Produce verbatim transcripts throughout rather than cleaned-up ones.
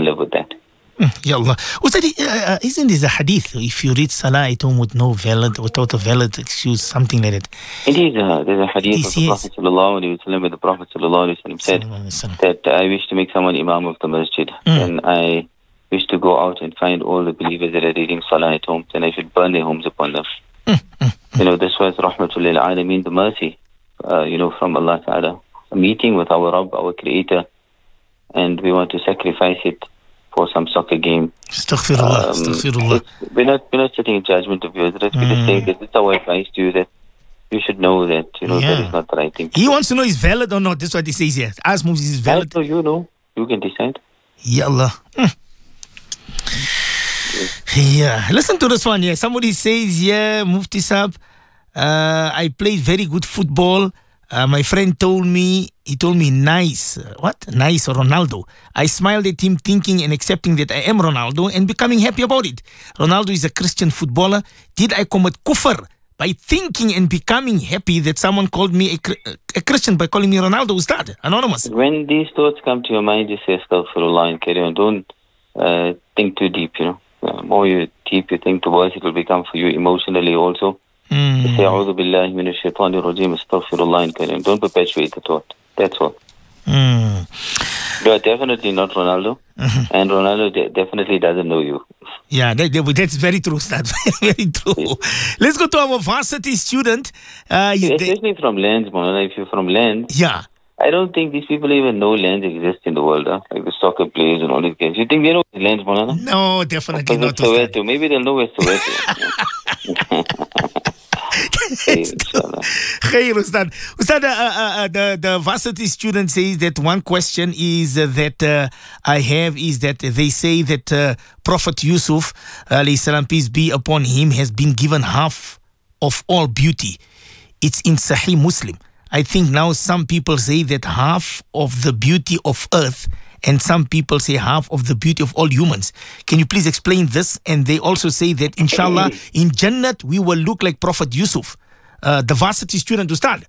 live with that. Ya Allah. Ustadi, uh, isn't this a hadith? If you read Salah at home with no valid, without a valid excuse, something like that. It is a, there's a hadith This of the is- Prophet sallallahu alaihi wasallam, where the Prophet sallallahu alaihi wasallam said Sallallahu alaihi wasallam. that I wish to make someone imam of the masjid, Mm. and I wish to go out and find all the believers that are reading Salah at home, then I should burn their homes upon them. Mm, mm. You know, this was Rahmatul lil Alameen, the mercy, uh, you know, from Allah Ta'ala. A meeting with our Rabb, our Creator, and we want to sacrifice it for some soccer game. Astaghfirullah, Um, astaghfirullah. it's- We're not, we're not sitting in judgment of yours. Let's be just Mm. saying that it's our advice to you that you should know that, you know, that Yeah. is not the right thing. He wants to know is valid or not. That's what he says here. Ask Mufti, is it valid? So you know, you can decide. Ya Allah. Hmm. Yeah. Listen to this one here. Somebody says, yeah, Mufti Sab, uh, I played very good football. Uh, my friend told me, he told me nice. Uh, what? Nice or Ronaldo. I smiled at him thinking and accepting that I am Ronaldo and becoming happy about it. Ronaldo is a Christian footballer. Did I commit kufr by thinking and becoming happy that someone called me a, Chri- a Christian by calling me Ronaldo Ustad? Anonymous. When these thoughts come to your mind, just say astaghfirullah and carry on. Don't uh, think too deep, you know. The more you deep you think, the worse it will become for you emotionally also. Mm. Just say, A'udhu billahi minash shaitanir rajim, astaghfirullah and carry on. Don't perpetuate the thought. That's all. Mm. You are definitely not Ronaldo, and Ronaldo de- definitely doesn't know you. Yeah, that, that- that's very true, Ustad. Very true. Let's go to our varsity student. Uh, he's the- Especially from lands, Monana. If you're from lands, yeah. I don't think these people even know lands exist in the world, huh? Like the soccer players and all these guys. You think they know lands, Monana? No, definitely Because not. it's Ustad. Soweto. Maybe they'll know where Soweto is. Hey, inshallah. Khair, Ustad. Ustad, uh, uh, uh, the, the varsity student says that one question is uh, that uh, I have is that they say that uh, Prophet Yusuf, alayhi salam, peace be upon him, has been given half of all beauty. It's in Sahih Muslim. I think now some people say that half of the beauty of earth, and some people say half of the beauty of all humans. Can you please explain this? And they also say that inshallah in Jannat we will look like Prophet Yusuf, uh, the varsity student to start.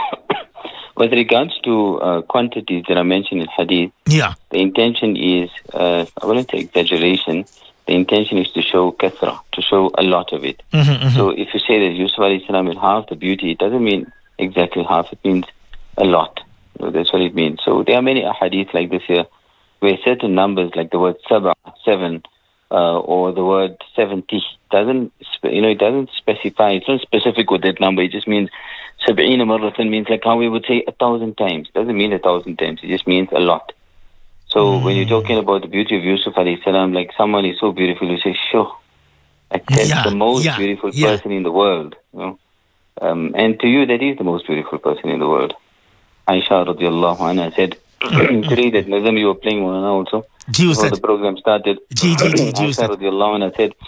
With regards to uh, quantities that are mentioned in Hadith, Yeah. the intention is, uh, I wouldn't say exaggeration, the intention is to show kathra, to show a lot of it. Mhm, mhm. So if you say that Yusuf alayhi salam had half the beauty, it doesn't mean exactly half, it means a lot. So that's what it means. So there are many ahadith like this here, where certain numbers like the word sab'a, seven, uh, or the word seventy, doesn't, spe- you know, it doesn't specify, it's not specific with that number, it just means sab'ina marratan means like how we would say a thousand times. Doesn't mean a thousand times, it just means a lot. So when you're talking about the beauty of Yusuf alayhi salam, like someone is so beautiful, you say, sure, like that's Yeah, the most yeah, beautiful yeah. person in the world. You know? um, and to you, that is the most beautiful person in the world. Aisha radiallahu anha said, today that Nazam you were playing one also, Ji before Ustad. the program started, Ji, ji, ji, ji, Aisha Ustad. radiallahu anha said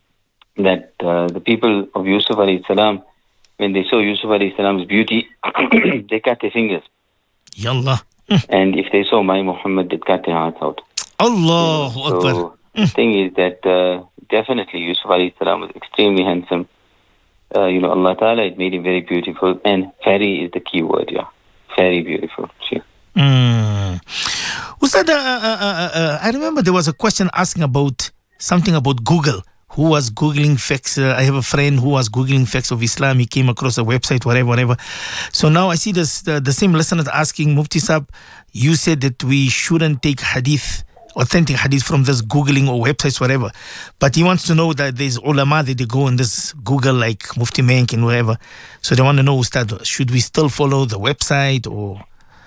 that uh, the people of Yusuf alayhi salam, when they saw Yusuf alayhi salam's beauty, they cut their fingers. Yallah. And if they saw my Muhammad, they'd cut their hearts out. Allahu Akbar. So the thing is that uh, definitely Yusuf alayhi salam was extremely handsome. Uh, you know, Allah Ta'ala had made him very beautiful, and very is the key word, yeah. Very beautiful. Sure. Mm. Ustad, uh, uh, uh, uh, I remember there was a question asking about something about Google. Who was Googling facts? Uh, I have a friend who was Googling facts of Islam. He came across a website, whatever, whatever. So now I see this, the, the same listeners asking, Mufti Sab, you said that we shouldn't take hadith, authentic hadith from this Googling or websites, whatever. But he wants to know that there's ulama that they go in this Google like Mufti Menk and whatever. So they want to know, Ustad, should we still follow the website or...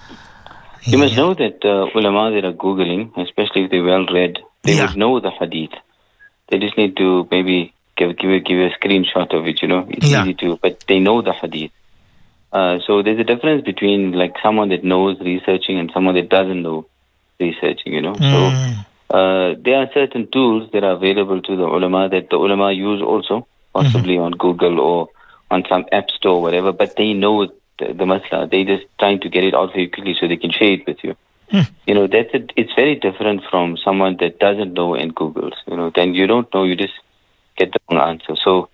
You must know that uh, ulama that are Googling, especially if they're well read, they Yeah. would know the hadith. They just need to maybe give give you, give you a screenshot of it, you know. It's Yeah. easy to, but they know the hadith. Uh, so there's a difference between like someone that knows researching and someone that doesn't know researching, you know. Mm. So uh, there are certain tools that are available to the ulama that the ulama use also, possibly on Google or on some app store or whatever, but they know the, the masla. They just trying to get it out very quickly so they can share it with you. Mm. You know, that's it. It's very different from someone that doesn't know and Googles. You know, then you don't know, you just get the wrong answer. So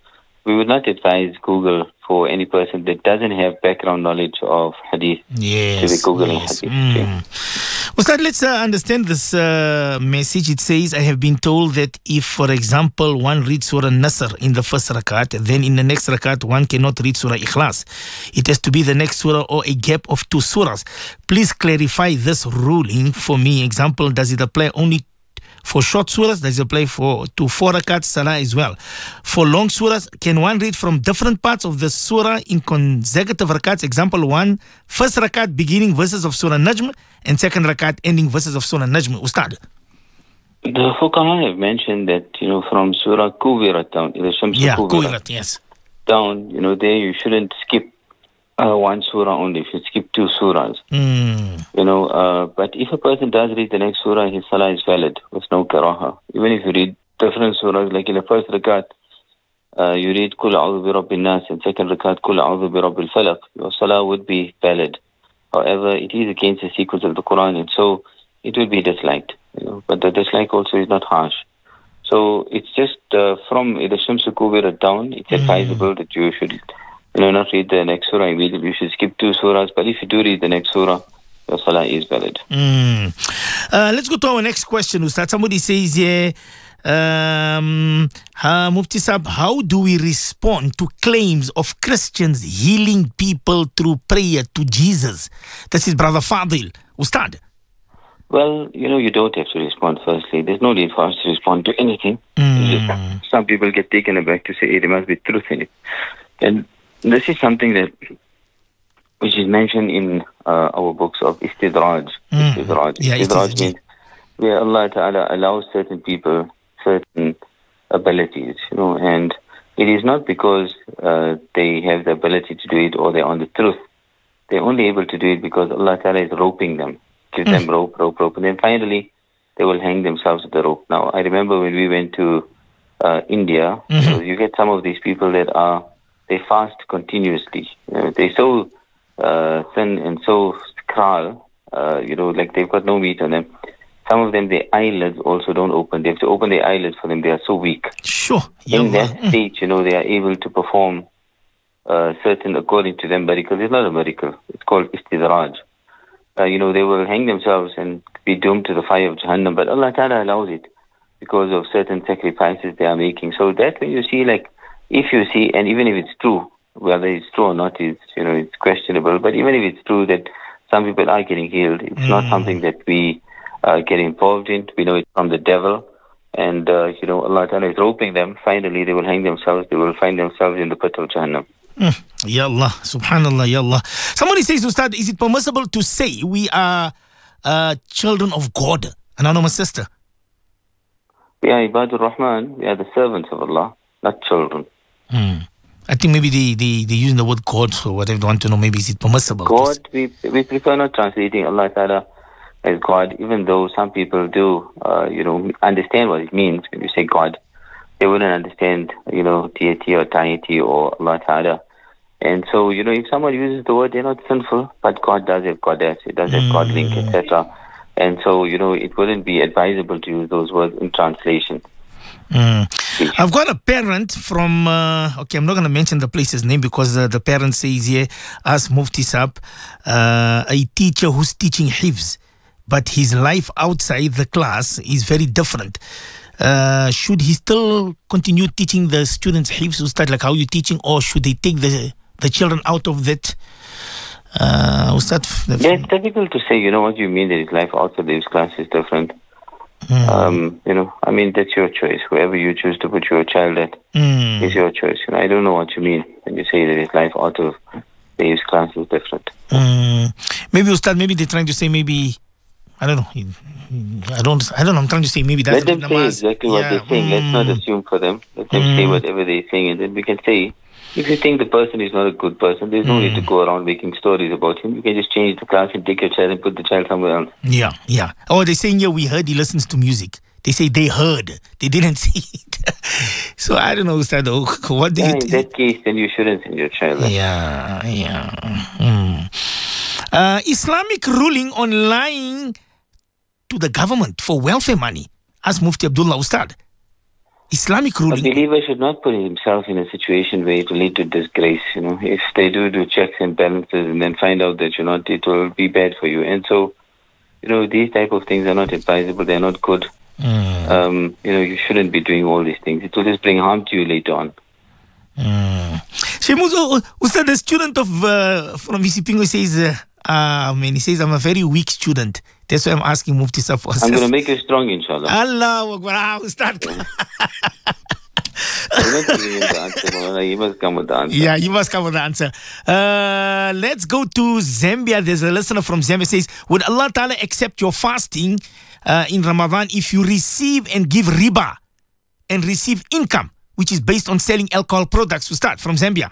we would not advise Google for any person that doesn't have background knowledge of hadith yes, to be Googling yes. hadith. Mm. Ustad, let's uh, understand this uh, message. It says, I have been told that if, for example, one reads Surah Nasr in the first rakat, then in the next rakat, one cannot read Surah Ikhlas. It has to be the next surah or a gap of two surahs. Please clarify this ruling for me. Example, does it apply only for short surahs? Does it apply for to four rakat salah as well? For long surahs, can one read from different parts of the surah in consecutive rakats? Example one, first rakat beginning verses of Surah Najm and second rakat ending verses of Surah Najm. Ustad. The Fuqaha have mentioned that, you know, from Surah Kuwirat down, the Shamsu Yeah, Kuwirat Kuwirat, yes. down, you know, there you shouldn't skip uh, one surah only. You should skip two surahs. Mm. You know, uh, but if a person does read the next surah, his salah is valid with no karaha. Even if you read different surahs, like in the first rakat, uh, you read Kul A'udhu bi Rabbil Nas, and second rakat Kul A'udhu bi Rabbil Falaq, your salah would be valid. However, it is against the sequence of the Quran, and so it will be disliked. You know, but the dislike also is not harsh. So it's just uh, from the Shamsu Kuwirat down, it's advisable that you should, you know, not read the next surah immediately. You should skip two surahs. But if you do read the next surah, your salah is valid. Mm. Uh, let's go to our next question, Ustad. Somebody says here, um, uh, Mufti Sahib, how do we respond to claims of Christians healing people through prayer to Jesus? This is Brother Fadil. Ustad. Well, you know, you don't have to respond firstly. There's no need for us to respond to anything. Mm. Some people get taken aback to say, hey, there must be truth in it. And this is something that, which is mentioned in uh, our books of Istidraj. Mm. Istidraj. Yeah, Istidraj is, means where Allah Ta'ala allows certain people certain abilities, you know, and it is not because uh, they have the ability to do it or they're on the truth. They're only able to do it because Allah Ta'ala is roping them. Give mm. them rope, rope, rope. And then finally, they will hang themselves with the rope. Now, I remember when we went to uh, India, mm-hmm. so you get some of these people that are, they fast continuously. You know, they're so uh, thin and so skral, uh, you know, like they've got no meat on them. Some of them, their eyelids also don't open. They have to open their eyelids for them. They are so weak. Sure. In that state, you know, they are able to perform uh, certain, according to them, miracles. It's not a miracle. It's called istidraj. Uh, you know, they will hang themselves and be doomed to the fire of Jahannam. But Allah Ta'ala allows it because of certain sacrifices they are making. So that when you see, like, if you see, and even if it's true, whether it's true or not is, you know, it's questionable. But even if it's true that some people are getting healed, it's mm. not something that we uh, get involved in. We know it's from the devil. And, uh, you know, Allah Ta'ala is roping them. Finally, they will hang themselves. They will find themselves in the pit of Jahannam. Mm. Ya Allah, subhanallah, ya Allah. Somebody says, Ustad, is it permissible to say we are uh, children of God? Anonymous sister. We are Ibadur Rahman. We are the servants of Allah, not children. Mm. I think maybe they, they, they're using the word God, so whatever they want to know, maybe is it permissible? God, we, we prefer not translating Allah Ta'ala as God, even though some people do, uh, you know, understand what it means when you say God. They wouldn't understand, you know, deity or deity or Allah Ta'ala. And so, you know, if someone uses the word, they're not sinful, but God does have goddess, it does have mm. godlink, et cetera. And so, you know, it wouldn't be advisable to use those words in translation. Mm. I've got a parent from, uh, okay, I'm not going to mention the place's name because uh, the parent says here, ask Mufti Sahib, uh, a teacher who's teaching Hifz, but his life outside the class is very different. Uh, should he still continue teaching the students Hifz, Ustad, like how you're teaching, or should they take the the children out of that? Uh, Ustad? Yeah, it's difficult to say, you know, what you mean that his life outside his class is different. Mm. Um, you know, I mean, that's your choice. Wherever you choose to put your child at mm. is your choice. You know, I don't know what you mean when you say that his life out of his class is different. Mm. Maybe, Ustad, maybe they're trying to say maybe, I don't know. I don't I don't know. I'm trying to say maybe that's Let them say exactly what yeah. they're saying. Mm. Let's not assume for them. Let them mm. say whatever they're saying. And then we can say, if you think the person is not a good person, there's no mm. need to go around making stories about him. You can just change the class and take your child and put the child somewhere else. Yeah, yeah. Oh, they're saying, yeah, we heard he listens to music. They say they heard. They didn't see it. So I don't know, Ustad. What do yeah, you in th- that case, then you shouldn't send your child. Yeah, yeah. Mm. Uh, Islamic ruling on lying to the government for welfare money. Ask Mufti Abdullah, Ustad. Islamic ruling. A believer should not put himself in a situation where it will lead to disgrace. You know, if they do do checks and balances and then find out that you're not, it will be bad for you. And so, you know, these type of things are not advisable. They're not good. Mm. Um, you know, you shouldn't be doing all these things. It will just bring harm to you later on. Mm. Shemuzo, Ustad, the student of uh, from Isipingo says, uh, uh, man, he says, I'm a very weak student. That's why I'm asking Mufti Saab for. I'm going to make you strong, inshallah. Allah Akbar. Ah, Ustad. I'm not giving him the answer. You must come with the answer. Yeah, you must come with the answer. Uh, let's go to Zambia. There's a listener from Zambia says, would Allah Ta'ala accept your fasting uh, in Ramadan if you receive and give riba and receive income, which is based on selling alcohol products? To start from Zambia.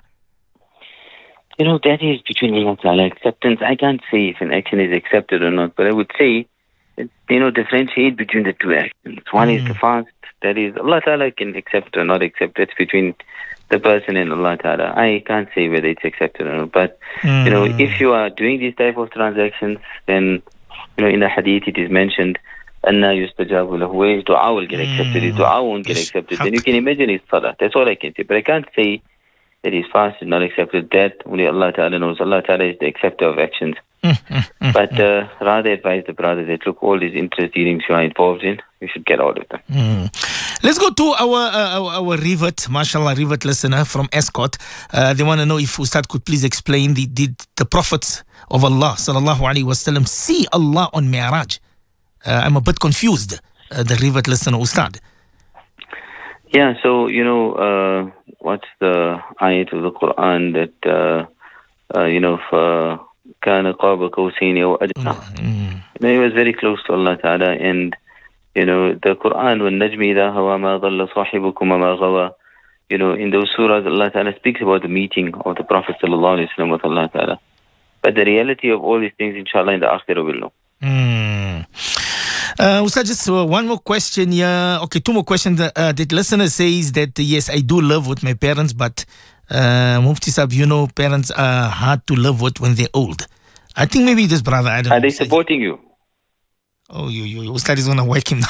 You know, that is between Allah Ta'ala acceptance. I can't say if an action is accepted or not, but I would say, that, you know, differentiate between the two actions. One mm. is the fast. That is, Allah Ta'ala can accept or not accept. It's between the person and Allah Ta'ala. I can't say whether it's accepted or not. But, mm. you know, if you are doing these type of transactions, then, you know, in the hadith it is mentioned, Anna yustajabu lahu, where his dua will get accepted, his dua won't get accepted. Then you can imagine his salah. That's all I can say. But I can't say that his fast is not accepted. That only Allah Ta'ala knows. Allah Ta'ala is the acceptor of actions. But uh, rather advise the brother that, look, all these interest dealings you are involved in, you should get out of them. Mm. Let's go to our, uh, our our Rivet, mashallah, Rivet listener from Escott. Uh, they want to know if Ustad could please explain, the, did the prophets of Allah, sallallahu alayhi wasallam, see Allah on Mi'raj? Uh, I'm a bit confused, uh, the Rivet listener, Ustad. Yeah, so, you know, uh, what's the ayat of the Quran that, uh, uh, you know, for كان قاب قوسين أو أدنى. He was very close to Allah Ta'ala, and you know the Quran, وَالنَّجْمِ إِذَا هَوَى مَا ضَلَّ صَاحِبُكُمْ وَمَا غَوَى. You know, in those surahs, Allah Ta'ala speaks about the meeting of the Prophet Sallallahu Alaihi Wasallam with Allah Ta'ala. But the reality of all these things, inshallah, in the Akhirah will know. Mm. Uh, Ustad, just uh, one more question here. Okay, two more questions. Uh, that listener says that, uh, yes, I do live with my parents, but Uh, Mufti Saab, you know, parents are hard to live with when they're old. I think maybe this brother, I don't are know. Are they supporting you? Oh, you, you, Ustad is going to wake him.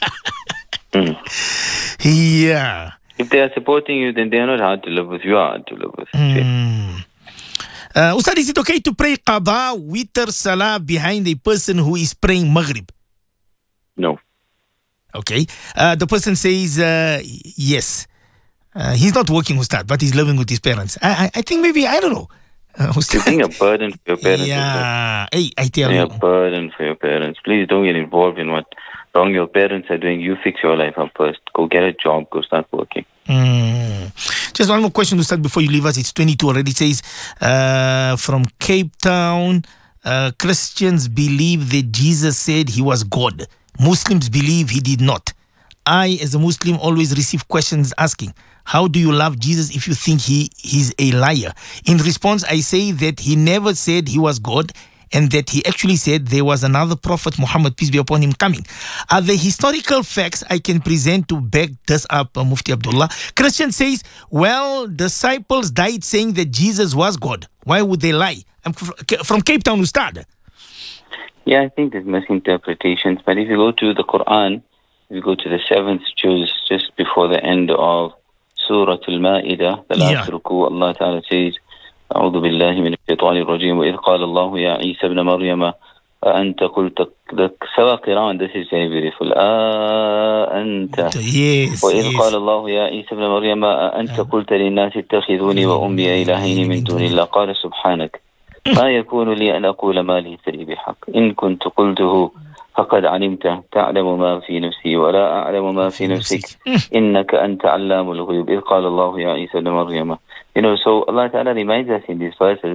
mm. Yeah. If they are supporting you, then they are not hard to live with. You are hard to live with. Mm. Uh, Ustad, is it okay to pray Qada, Witr, Salah behind a person who is praying Maghrib? No. Okay. Uh, the person says uh, yes. Uh, he's not working, Ustad, but he's living with his parents. I, I, I think maybe, I don't know. Uh, You're being a burden for your parents. Yeah. Hey, I tell you're you. a burden for your parents. Please don't get involved in what wrong your parents are doing. You fix your life up first. Go get a job. Go start working. Mm. Just one more question, Ustad, before you leave us. It's twenty-two already. It says, uh, from Cape Town, uh, Christians believe that Jesus said he was God. Muslims believe he did not. I, as a Muslim, always receive questions asking, how do you love Jesus if you think he he's a liar? In response, I say that he never said he was God, and that he actually said there was another prophet, Muhammad, peace be upon him, coming. Are there historical facts I can present to back this up, uh, Mufti Abdullah? Christian says, well, disciples died saying that Jesus was God. Why would they lie? I'm from Cape Town, Ustad. Yeah, I think there's misinterpretations, but if you go to the Quran, if you go to the seventh juz, just before the end of Surah Al-Ma'idah, the last yeah. ruku, Allah Ta'ala says, أعوذ بالله من الشيطان الرجيم وإذ قال الله يا عيسى ابن مريم أأنت قلت لك سوى قراءة. This is very beautiful. أأنت yes, وإذ yes. قال الله يا عيسى ابن مريم أأنت قلت للناس اتخذوني وأمي إلهين من دون الله قال سبحانك ما يكون لي أن أقول ما ليس لي بحق إن كنت قلته فقد علمت تعلم ما في نفسي ولا أعلم ما في نفسك إنك أنت علام الغيوب إذ قال الله يا عيسى ابن مريم. You know, so Allah Ta'ala reminds us in these verses,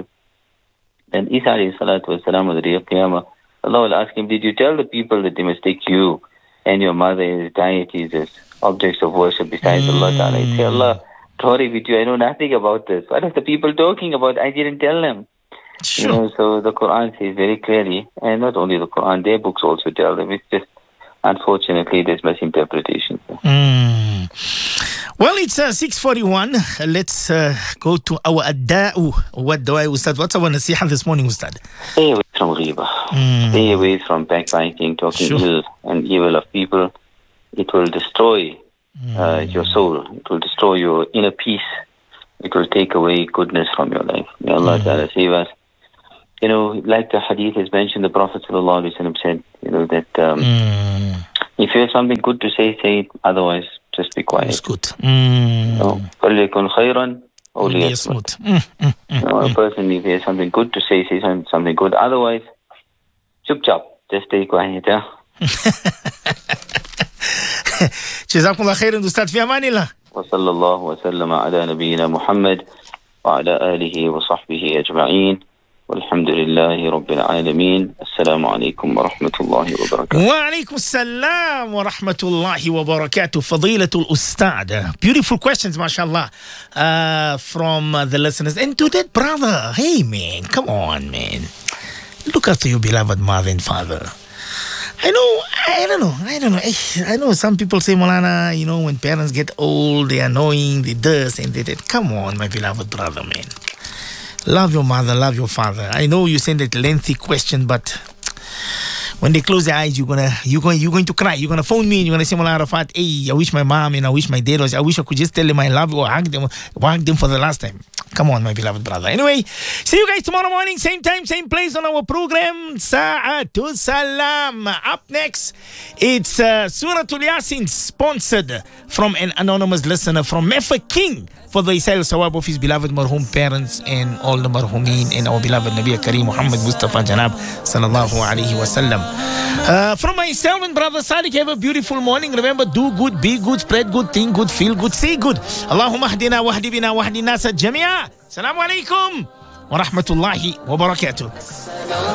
and Isa alayhi salatu wasalam on the day of Qiyamah, Allah will ask him, did you tell the people that they must take you and your mother as deities, as objects of worship besides mm. Allah Ta'ala? He'd say, Allah, glory be to you, I know nothing about this. What are the people talking about? I didn't tell them. Sure. You know, so the Quran says very clearly, and not only the Quran, their books also tell them. It's just, unfortunately, there's misinterpretation. Mm. Well, it's uh, six forty-one. Uh, let's uh, go to our Adda'u. What do I, Ustad? What's our nasiha this morning, Ustad? Stay away from riba. Mm. Stay away from backbiting, talking sure. ill and evil of people. It will destroy uh, your soul. It will destroy your inner peace. It will take away goodness from your life. May Allah Ta'ala save us. You know, like the hadith has mentioned, the Prophet ﷺ said, you know, that um, mm. if you have something good to say, say it. Otherwise, just be quiet. It's good. Mm. No. فَلْيَكُنْ خَيْرًا أَوْ لِيَصْمُتْ. You know, a person, if he has something good to say, say something good. Otherwise, chup chop, just stay quiet. Yeah? جزاكم الله خيرا أستاذ في أمان الله. وصلى الله وسلم على نبينا محمد وعلى آله وصحبه أجمعين والحمد لله رب العالمين. السلام عليكم ورحمة الله وبركاته. وعليكم السلام ورحمة الله وبركاته. فضيلة الأستاذ. Beautiful questions, mashallah, uh, from uh, the listeners. And to that brother, hey man, come on man. Look after your beloved mother and father. I know, I don't know, I don't know. I know some people say, Maulana, you know, when parents get old, they're annoying, they this and they that. Come on, my beloved brother, man. Love your mother, love your father. I know you send that lengthy question, but when they close their eyes, you're gonna, you're going, you're going to cry. You're gonna phone me and you're gonna say, Maulana Arafat, hey, I wish my mom and I wish my dad was. I wish I could just tell them I love you or hug them, or hug them for the last time. Come on, my beloved brother. Anyway, see you guys tomorrow morning, same time, same place on our program, Sa'atul Salam. Up next, it's uh, Suratul Yasin, sponsored from an anonymous listener from Mefa King for the Isal Sawab of his beloved marhum parents and all the marhumin and our beloved Nabi Kareem Muhammad Mustafa Janab Sallallahu Alaihi Wasallam. Uh, from myself and brother Sadiq, have a beautiful morning. Remember, do good, be good, spread good, think good, feel good, say good. Allahumma hdina wahdi bina wahdi nasa jamia. Assalamu alaikum wa rahmatullahi wa barakatuh.